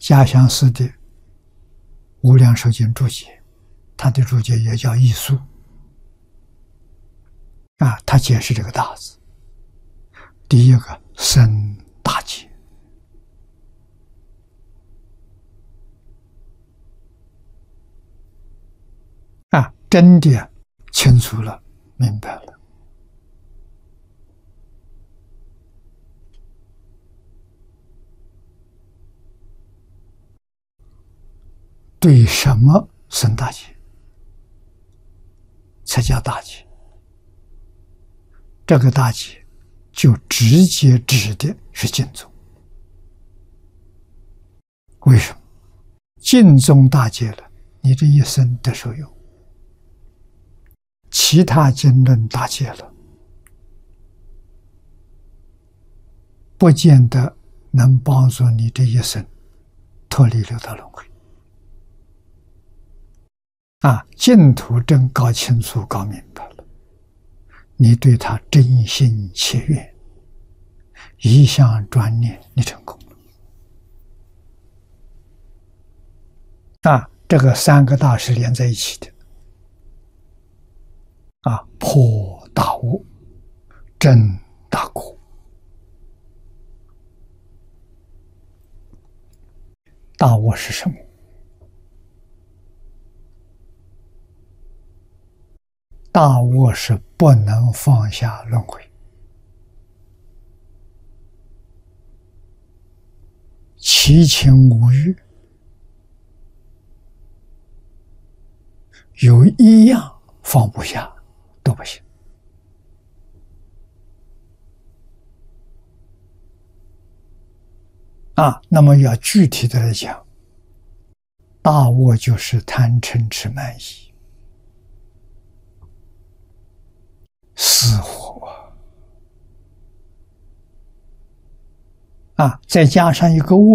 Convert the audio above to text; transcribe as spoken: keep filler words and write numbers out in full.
家乡寺的无量寿经注解，他的注解也叫艺术啊，他解释这个大字，第一个深大解啊，真的清楚了，明白了。对什么深大解才叫大解？这个大解就直接指的是净宗。为什么？净宗大解了，你这一生得受用；其他经论大解了，不见得能帮助你这一生脱离六道轮回。啊，净土真搞清楚、搞明白了，你对他真心切愿，一向专念，你成功了。啊，这个三个大是连在一起的。啊，破大悟，真大果。大悟是什么？大悟是不能放下轮回，七情五欲有一样放不下都不行。啊，那么要具体的来讲，大悟就是贪嗔痴慢疑死活啊，再加上一个悟。